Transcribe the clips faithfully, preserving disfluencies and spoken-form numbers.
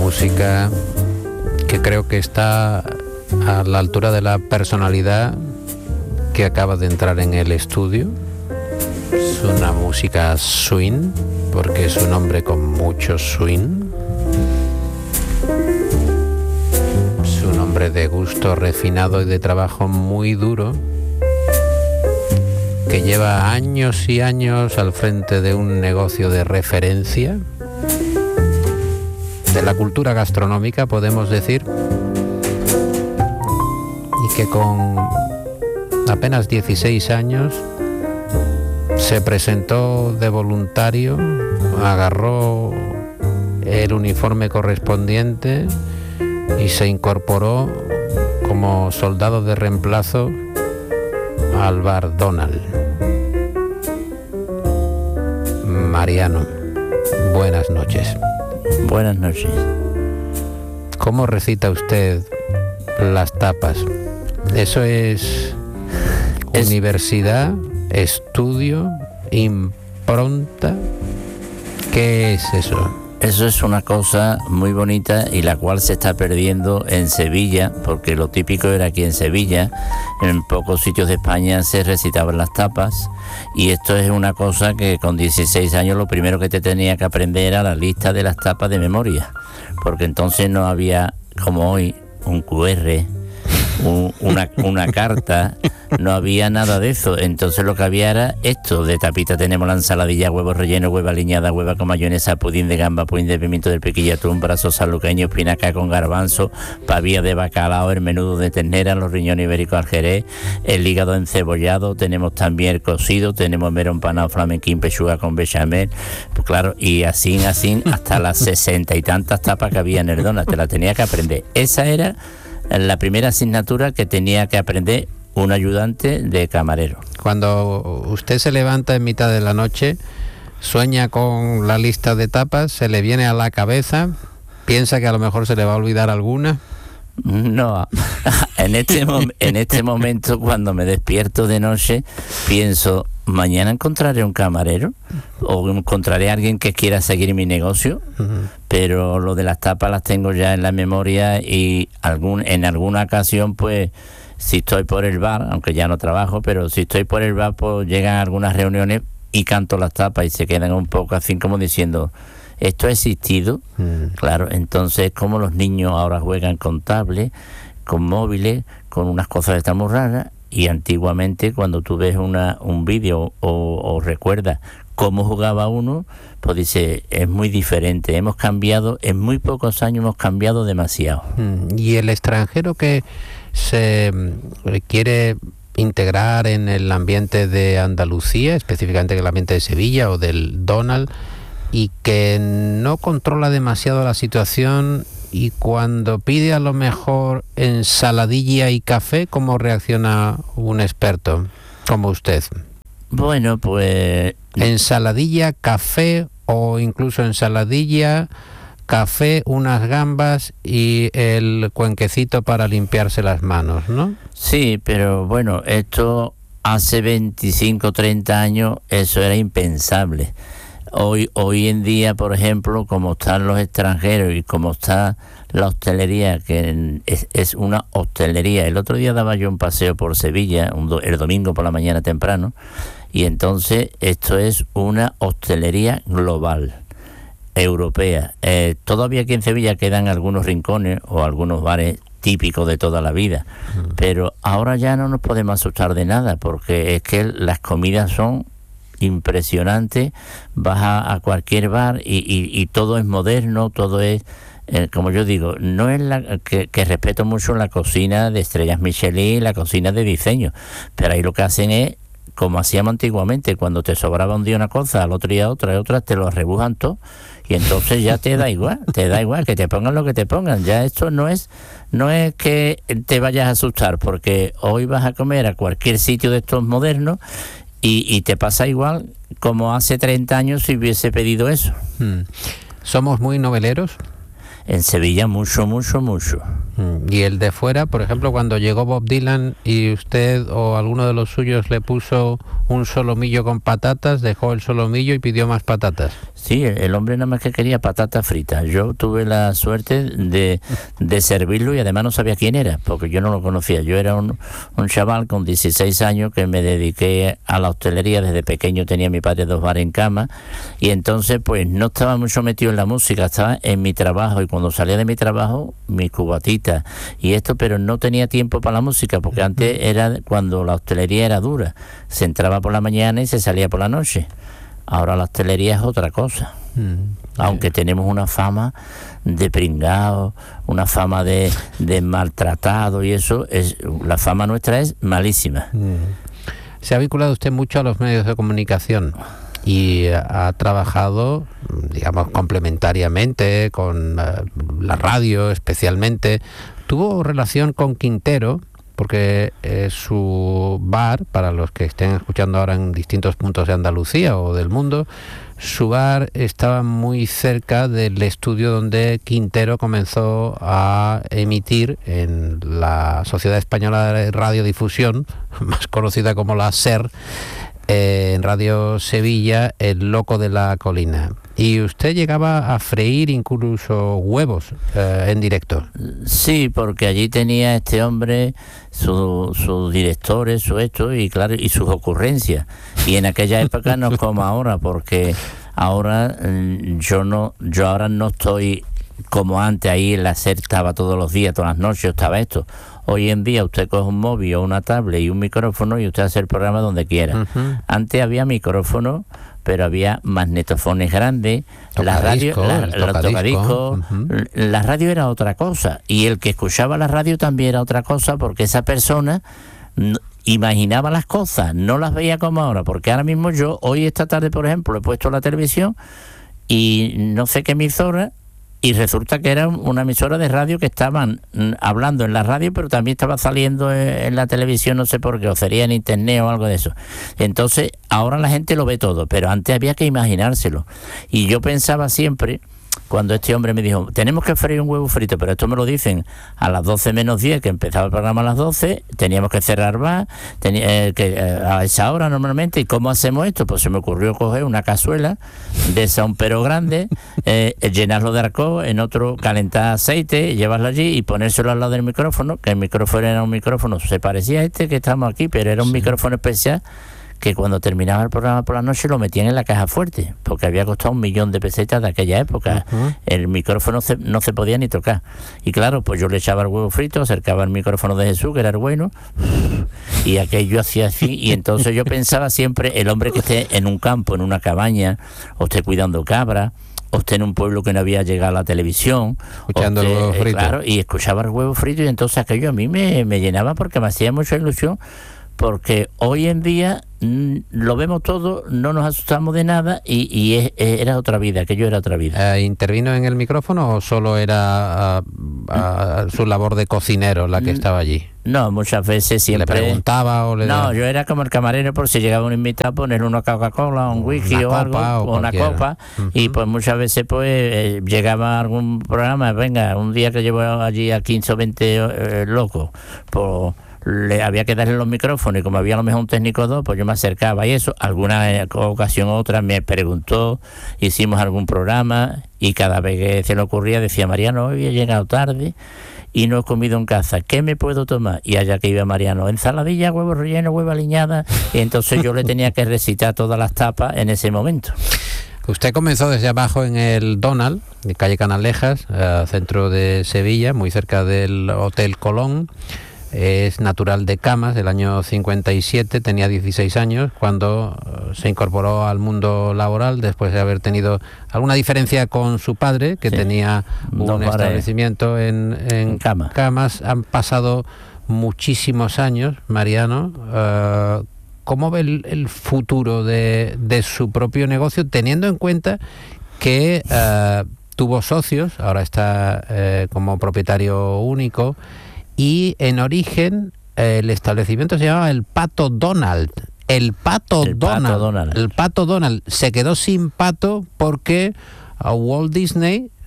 música que creo que está a la altura de la personalidad que acaba de entrar en el estudio. Es una música swing, porque es un hombre con mucho swing. Es un hombre de gusto refinado y de trabajo muy duro, que lleva años y años al frente de un negocio de referencia de la cultura gastronómica, podemos decir, y que con apenas dieciséis años se presentó de voluntario, agarró el uniforme correspondiente y se incorporó como soldado de reemplazo al bar Donald. Mariano, buenas noches. Buenas noches. ¿Cómo recita usted las tapas? ¿Eso es, es universidad, estudio, impronta? ¿Qué es eso? Eso es una cosa muy bonita y la cual se está perdiendo en Sevilla, porque lo típico era que en Sevilla, en pocos sitios de España se recitaban las tapas, y esto es una cosa que con dieciséis años lo primero que te tenía que aprender era la lista de las tapas de memoria, porque entonces no había, como hoy, un cu erre, un, una, una carta, no había nada de eso. Entonces lo que había era esto: de tapita tenemos la ensaladilla, huevos rellenos, hueva aliñada, hueva con mayonesa, pudín de gamba, pudín de pimiento del piquillo, atún, brazos saluqueños, espinaca con garbanzo, pavía de bacalao, el menudo de ternera, los riñones ibéricos al jerez, el hígado encebollado, tenemos también el cocido, tenemos mero empanado flamenquín, pechuga con bechamel, pues claro, y así, así, hasta las sesenta y tantas tapas que había en el Donald, te la tenía que aprender. Esa era la primera asignatura que tenía que aprender un ayudante de camarero. Cuando usted se levanta en mitad de la noche, sueña con la lista de tapas, se le viene a la cabeza, piensa que a lo mejor se le va a olvidar alguna. No, en este mom- en este momento, cuando me despierto de noche, pienso: mañana encontraré un camarero o encontraré a alguien que quiera seguir mi negocio. Uh-huh. Pero lo de las tapas las tengo ya en la memoria, y algún en alguna ocasión, pues, si estoy por el bar, aunque ya no trabajo, pero si estoy por el bar, pues llegan algunas reuniones y canto las tapas y se quedan un poco así como diciendo: ¿esto ha existido? Mm. Claro, entonces, como los niños ahora juegan con tablets, con móviles, con unas cosas de estas muy raras, y antiguamente cuando tú ves una, un vídeo o, o recuerdas cómo jugaba uno, pues dice, es muy diferente, hemos cambiado, en muy pocos años hemos cambiado demasiado. Mm. Y el extranjero que se quiere integrar en el ambiente de Andalucía, específicamente en el ambiente de Sevilla o del Donald, y que no controla demasiado la situación, y cuando pide a lo mejor ensaladilla y café, ¿cómo reacciona un experto como usted? Bueno, pues... Ensaladilla, café, o incluso ensaladilla, café, unas gambas y el cuenquecito para limpiarse las manos, ¿no? Sí, pero bueno, esto hace veinticinco, treinta años, eso era impensable. Hoy, hoy en día, por ejemplo, como están los extranjeros y como está la hostelería, que es, es una hostelería. El otro día daba yo un paseo por Sevilla, un do, el domingo por la mañana temprano, y entonces esto es una hostelería global, europea. Eh, todavía aquí en Sevilla quedan algunos rincones o algunos bares típicos de toda la vida, uh-huh. Pero ahora ya no nos podemos asustar de nada, porque es que las comidas son impresionante. Vas a, a cualquier bar y, y, y todo es moderno, todo es, eh, como yo digo, no es la que, que respeto mucho la cocina de estrellas Michelin, la cocina de diseño, pero ahí lo que hacen es como hacíamos antiguamente, cuando te sobraba un día una cosa, al otro día otra, y otra, te lo rebujan todo, y entonces ya te da igual, te da igual que te pongan lo que te pongan. Ya esto no es no es que te vayas a asustar, porque hoy vas a comer a cualquier sitio de estos modernos Y, y te pasa igual como hace treinta años si hubiese pedido eso. Hmm. ¿Somos muy noveleros? En Sevilla mucho, mucho, mucho. Y el de fuera, por ejemplo, cuando llegó Bob Dylan y usted o alguno de los suyos le puso un solomillo con patatas, dejó el solomillo y pidió más patatas. Sí, el hombre nada más que quería patatas fritas. Yo tuve la suerte de, de servirlo y además no sabía quién era, porque yo no lo conocía. Yo era un, un chaval con dieciséis años que me dediqué a la hostelería. Desde pequeño tenía mi padre dos bares en cama y entonces pues no estaba mucho metido en la música, estaba en mi trabajo y cuando salía de mi trabajo, mi cubatita y esto, pero no tenía tiempo para la música porque antes era cuando la hostelería era dura. Se entraba por la mañana y se salía por la noche. Ahora la hostelería es otra cosa. Mm, aunque tenemos una fama de pringao, una fama de, de maltratado y eso, es la fama nuestra es malísima. Mm. Se ha vinculado usted mucho a los medios de comunicación y ha trabajado, digamos, complementariamente con uh, la radio especialmente. Tuvo relación con Quintero, porque eh, su bar, para los que estén escuchando ahora en distintos puntos de Andalucía o del mundo, su bar estaba muy cerca del estudio donde Quintero comenzó a emitir en la Sociedad Española de Radiodifusión, más conocida como la SER, eh, en Radio Sevilla, El Loco de la Colina. Y usted llegaba a freír incluso huevos eh, en directo. Sí, porque allí tenía este hombre sus su directores, su esto y claro y sus ocurrencias. Y en aquella época no es como ahora, porque ahora yo no, yo ahora no estoy como antes ahí en la SER estaba todos los días, todas las noches estaba esto. Hoy en día usted coge un móvil o una tablet y un micrófono y usted hace el programa donde quiera. Uh-huh. Antes había micrófono, pero había magnetofones grandes, la radio, la, los tocadiscos, uh-huh. La radio era otra cosa y el que escuchaba la radio también era otra cosa porque esa persona no, imaginaba las cosas, no las veía como ahora, porque ahora mismo yo, hoy esta tarde por ejemplo, he puesto la televisión y no sé qué emisora y resulta que era una emisora de radio que estaban hablando en la radio, pero también estaba saliendo en la televisión, no sé por qué, o sería en internet o algo de eso. Entonces, ahora la gente lo ve todo, pero antes había que imaginárselo. Y yo pensaba siempre, cuando este hombre me dijo, tenemos que freír un huevo frito, pero esto me lo dicen a las doce menos diez, que empezaba el programa a las doce, teníamos que cerrar bar, tenía, eh, que, eh, a esa hora normalmente, ¿y cómo hacemos esto? Pues se me ocurrió coger una cazuela de esa un pero grande, eh, llenarlo de arco, en otro calentar aceite, llevarlo allí y ponérselo al lado del micrófono, que el micrófono era un micrófono, se parecía a este que estamos aquí, pero era un sí. micrófono especial, que cuando terminaba el programa por la noche lo metían en la caja fuerte, porque había costado un millón de pesetas de aquella época. Uh-huh. El micrófono se, no se podía ni tocar. Y claro, pues yo le echaba el huevo frito, acercaba el micrófono de Jesús, que era el bueno, y aquello hacía así, y entonces yo pensaba siempre, el hombre que esté en un campo, en una cabaña, o esté cuidando cabras, o esté en un pueblo que no había llegado a la televisión, escuchando esté, el huevo frito. Eh, claro, y escuchaba el huevo frito, y entonces aquello a mí me, me llenaba porque me hacía mucha ilusión, porque hoy en día mm, lo vemos todo, no nos asustamos de nada y, y es, era otra vida, aquello era otra vida. Eh, ¿Intervino en el micrófono o solo era uh, uh, su labor de cocinero la que estaba allí? No, muchas veces siempre... ¿Le preguntaba o le...? No, yo era como el camarero por si llegaba un invitado, ponerle una Coca-Cola, un whisky o algo, o, o una copa, uh-huh. Y pues muchas veces pues eh, llegaba algún programa, venga, un día que llevo allí a quince o veinte eh, locos, pues... le había que darle los micrófonos y como había a lo mejor un técnico o dos, pues yo me acercaba y eso, alguna ocasión u otra me preguntó, hicimos algún programa y cada vez que se le ocurría decía, Mariano, hoy he llegado tarde y no he comido en casa, ¿qué me puedo tomar? Y allá que iba Mariano, ensaladilla, huevo relleno, huevo aliñada, y entonces yo le tenía que recitar todas las tapas en ese momento. Usted comenzó desde abajo en el Donald, de calle Canalejas, eh, centro de Sevilla, muy cerca del Hotel Colón. Es natural de Camas, del año cincuenta y siete, tenía dieciséis años cuando uh, se incorporó al mundo laboral después de haber tenido alguna diferencia con su padre, que sí. tenía no un establecimiento en, en, en Camas. Camas. Han pasado muchísimos años, Mariano. Uh, ¿Cómo ve el, el futuro de, de su propio negocio, teniendo en cuenta que uh, tuvo socios, ahora está uh, como propietario único? Y en origen el establecimiento se llamaba el Pato Donald. El Pato, el Donald, Pato Donald. El Pato Donald se quedó sin pato porque a Walt Disney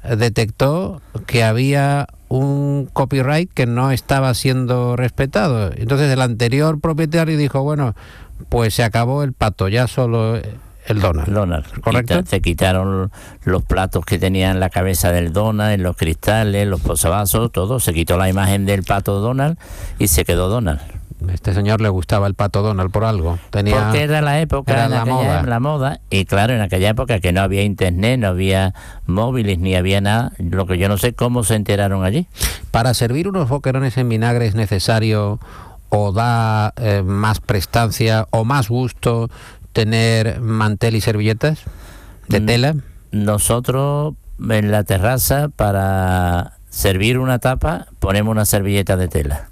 detectó que había un copyright que no estaba siendo respetado. Entonces el anterior propietario dijo, bueno, pues se acabó el pato, ya solo el Donald. Donald, ¿correcto? Quita, se quitaron los platos que tenían la cabeza del Donald, en los cristales, los posavasos, todo. Se quitó la imagen del pato Donald y se quedó Donald. Este señor le gustaba el pato Donald por algo. Tenía, porque era la época, era en la aquella, moda. la moda, y claro, en aquella época que no había internet, no había móviles, ni había nada, lo que yo no sé cómo se enteraron allí. Para servir unos boquerones en vinagre es necesario o da eh, más prestancia o más gusto tener mantel y servilletas de tela. Nosotros en la terraza, para servir una tapa, ponemos una servilleta de tela.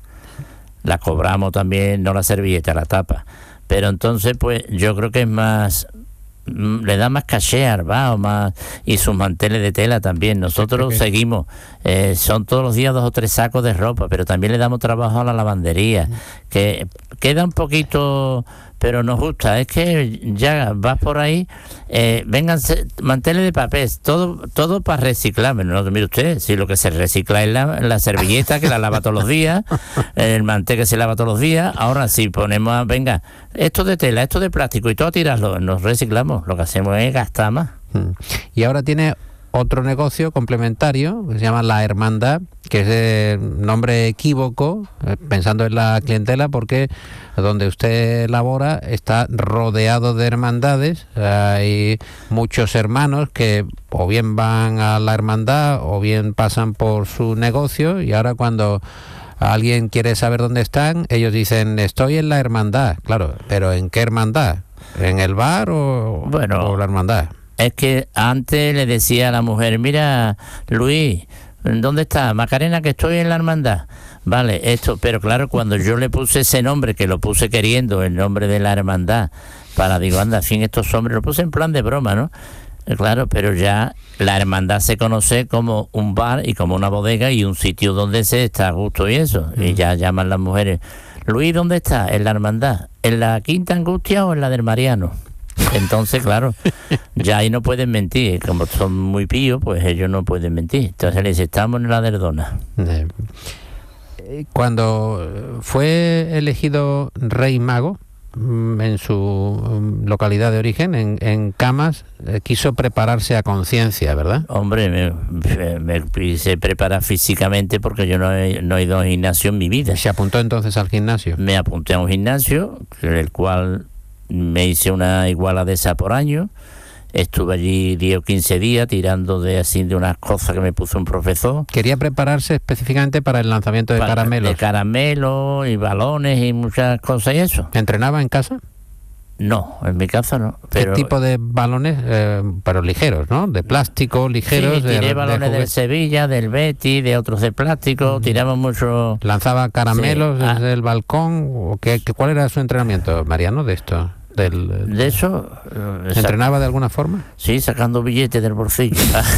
La cobramos también, no la servilleta, la tapa. Pero entonces, pues, yo creo que es más, le da más caché al bar, más, y sus manteles de tela también. Nosotros sí, seguimos, eh, son todos los días dos o tres sacos de ropa, pero también le damos trabajo a la lavandería, que queda un poquito, pero nos gusta. Es que ya vas por ahí, eh, vengan manteles de papel, todo todo para reciclar. No, mire usted, si lo que se recicla es la, la servilleta, que la lava todos los días, el mantel que se lava todos los días. Ahora si ponemos, venga, esto de tela, esto de plástico y todo a tirarlo, nos reciclamos. Lo que hacemos es gastar más. Y ahora tiene otro negocio complementario que se llama La Hermandad, que es el nombre equívoco, eh, pensando en la clientela, porque donde usted labora está rodeado de hermandades. Hay muchos hermanos que o bien van a la hermandad o bien pasan por su negocio, y ahora cuando alguien quiere saber dónde están, ellos dicen, estoy en la hermandad. Claro, pero ¿en qué hermandad? ¿En el bar o, bueno, o la hermandad? Es que antes le decía a la mujer, mira, Luis, ¿dónde está? Macarena, que estoy en la hermandad. Vale, esto, pero claro, cuando yo le puse ese nombre, que lo puse queriendo, el nombre de la hermandad, para, digo, anda, fin, estos hombres, lo puse en plan de broma, ¿no? Claro, pero ya la hermandad se conoce como un bar y como una bodega y un sitio donde se está a gusto y eso. Mm. Y ya llaman las mujeres, Luis, ¿dónde está? En la hermandad. ¿En la Quinta Angustia o en la del Mariano? Entonces, claro, ya ahí no pueden mentir. Como son muy píos, pues ellos no pueden mentir. Entonces le dice, estamos en la Derdona. Cuando fue elegido Rey Mago, en su localidad de origen, en, en Camas, quiso prepararse a conciencia, ¿verdad? Hombre, me, me quise preparar físicamente porque yo no he, no he ido a un gimnasio en mi vida. ¿Se apuntó entonces al gimnasio? Me apunté a un gimnasio, en el cual me hice una iguala de esa por año. Estuve allí diez o quince días tirando de así de unas cosas que me puso un profesor. Quería prepararse específicamente para el lanzamiento de para, caramelos. De caramelos y balones y muchas cosas y eso. ¿Entrenaba en casa? No, en mi casa no. Pero ¿qué tipo de balones? Eh, pero ligeros, ¿no? De plástico, ligeros. Sí, tiré de, balones de del Sevilla, del Betis, de otros de plástico. Mm. Tiramos mucho. ¿Lanzaba caramelos sí. desde ah. el balcón? ¿O qué, qué, ¿Cuál era su entrenamiento, Mariano, de esto? Del, de eso. ¿Se entrenaba de alguna forma? Sí, sacando billetes del bolsillo.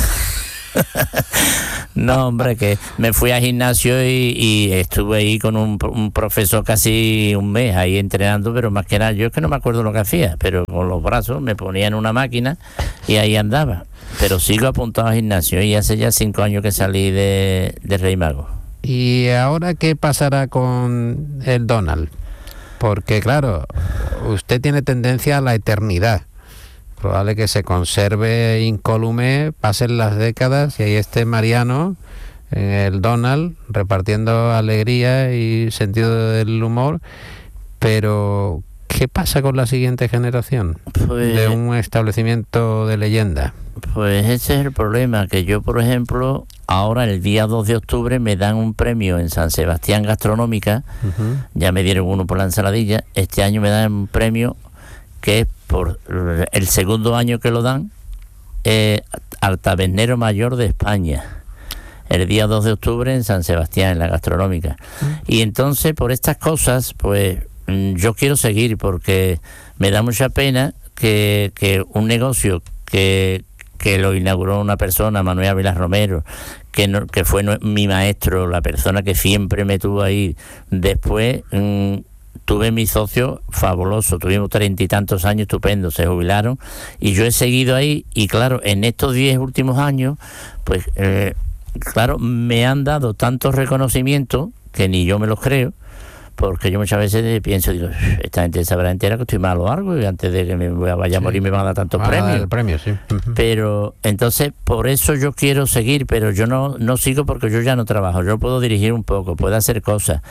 No, hombre, que me fui al gimnasio y, y estuve ahí con un, un profesor casi un mes ahí entrenando, pero más que nada, yo es que no me acuerdo lo que hacía, pero con los brazos me ponía en una máquina y ahí andaba. Pero sigo apuntado al gimnasio y hace ya cinco años que salí de, de Rey Mago. ¿Y ahora qué pasará con el Donald? Porque claro, usted tiene tendencia a la eternidad. Probable que se conserve incólume, pasen las décadas y ahí esté Mariano en el Donald repartiendo alegría y sentido del humor. Pero ¿qué pasa con la siguiente generación pues, de un establecimiento de leyenda? Pues ese es el problema, que yo, por ejemplo, ahora el día dos de octubre me dan un premio en San Sebastián Gastronómica, uh-huh. Ya me dieron uno por la ensaladilla, este año me dan un premio que es por el segundo año que lo dan, eh, al tabernero mayor de España, el día dos de octubre en San Sebastián, en la Gastronómica. Uh-huh. Y entonces, por estas cosas, pues yo quiero seguir, porque me da mucha pena que, que un negocio que que lo inauguró una persona, Manuel Ávila Romero, que no, que fue no, mi maestro, la persona que siempre me tuvo ahí, después mmm, tuve mis socios fabulosos, tuvimos treinta y tantos años estupendos, se jubilaron y yo he seguido ahí y claro, en estos diez últimos años, pues eh, claro, me han dado tantos reconocimientos que ni yo me los creo, porque yo muchas veces pienso, digo, esta gente sabrá entera que estoy mal o algo y antes de que me vaya a morir sí. me van a dar tantos premios. El premio, sí. Pero entonces por eso yo quiero seguir, pero yo no, no sigo porque yo ya no trabajo, yo puedo dirigir un poco, puedo hacer cosas.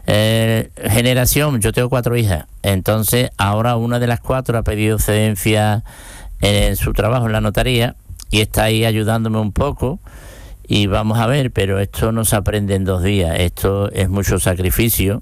Eh, generación, yo tengo cuatro hijas, entonces ahora una de las cuatro ha pedido excedencia en su trabajo en la notaría y está ahí ayudándome un poco. Y vamos a ver, pero esto no se aprende en dos días, esto es mucho sacrificio.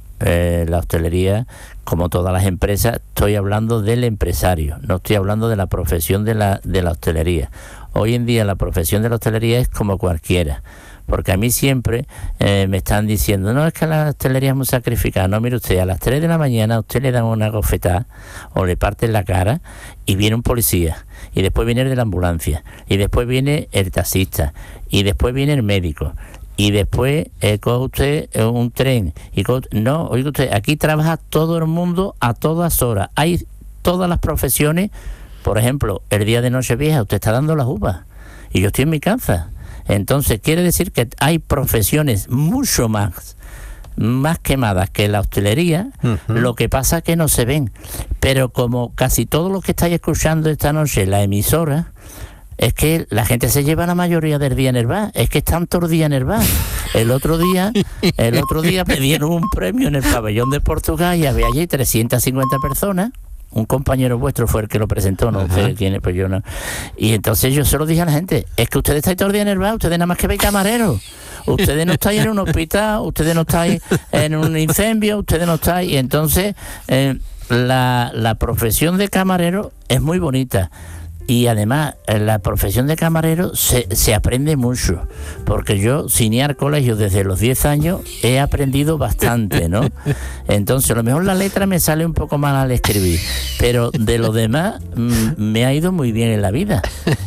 Eh, la hostelería, como todas las empresas, estoy hablando del empresario, no estoy hablando de la profesión de la, de la hostelería. Hoy en día la profesión de la hostelería es como cualquiera, porque a mí siempre eh, me están diciendo, no, es que la hostelería es muy sacrificada. No, mire usted, a las tres de la mañana a usted le dan una gofetada o le parten la cara y viene un policía, y después viene el de la ambulancia, y después viene el taxista, y después viene el médico, y después eh, coge usted un tren y coge, no, oiga usted, aquí trabaja todo el mundo a todas horas, hay todas las profesiones. Por ejemplo, el día de Nochevieja usted está dando las uvas y yo estoy en mi casa, entonces quiere decir que hay profesiones mucho más más quemadas que la hostelería. Uh-huh. Lo que pasa es que no se ven, pero como casi todos los que estáis escuchando esta noche la emisora, es que la gente se lleva la mayoría del día en el bar, es que están todos los días en el bar. El otro día, el otro día me dieron un premio en el pabellón de Portugal y había allí trescientas cincuenta personas. Un compañero vuestro fue el que lo presentó, no sé quién es, pues yo no. Y entonces yo se lo dije a la gente, es que ustedes estáis todo el día en el bar, ustedes nada más que veis camareros. Ustedes no estáis en un hospital, ustedes no estáis en un incendio, ustedes no estáis. Y entonces eh, la, la profesión de camarero es muy bonita. Y además, en la profesión de camarero se, se aprende mucho, porque yo, sin ir al colegio desde los diez años, he aprendido bastante, ¿no? Entonces, a lo mejor la letra me sale un poco mal al escribir, pero de lo demás, m- me ha ido muy bien en la vida.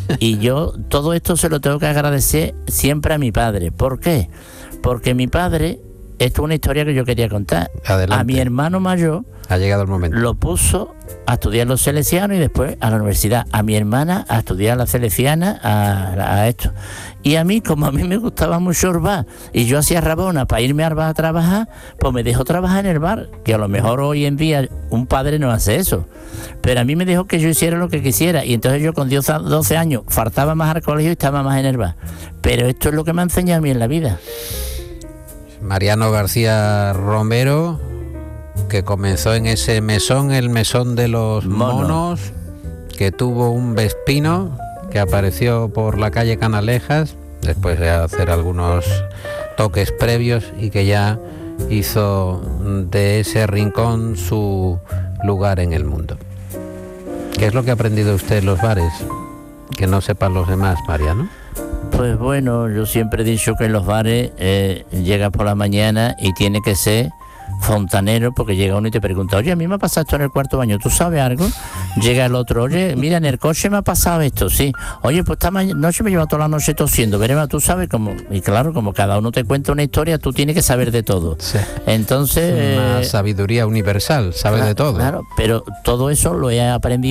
Y yo todo esto se lo tengo que agradecer siempre a mi padre. ¿Por qué? Porque mi padre, esto es una historia que yo quería contar. Adelante. A mi hermano mayor ha llegado el momento. Lo puso a estudiar los salesianos y después a la universidad. A mi hermana a estudiar la salesiana, a, a esto. Y a mí, como a mí me gustaba mucho el bar y yo hacía rabona para irme al bar a trabajar, pues me dejó trabajar en el bar, que a lo mejor hoy en día un padre no hace eso. Pero a mí me dejó que yo hiciera lo que quisiera y entonces yo con doce años faltaba más al colegio y estaba más en el bar. Pero esto es lo que me ha enseñado a mí en la vida. Mariano García Romero, que comenzó en ese mesón, el mesón de los monos, monos que tuvo un Vespino, que apareció por la calle Canalejas, después de hacer algunos toques previos, y que ya hizo de ese rincón su lugar en el mundo. ¿Qué es lo que ha aprendido usted en los bares que no sepan los demás, Mariano? Pues bueno, yo siempre he dicho que en los bares eh, llegas por la mañana y tiene que ser fontanero, porque llega uno y te pregunta, oye, a mí me ha pasado esto en el cuarto baño, ¿tú sabes algo? Llega el otro, oye, mira, en el coche me ha pasado esto, sí. Oye, pues esta ma- noche me lleva toda la noche tosiendo, veremos, tú sabes cómo. Y claro, como cada uno te cuenta una historia, tú tienes que saber de todo. Sí. Entonces... Una eh, sabiduría universal, sabe claro, de todo. Claro, pero todo eso lo he aprendido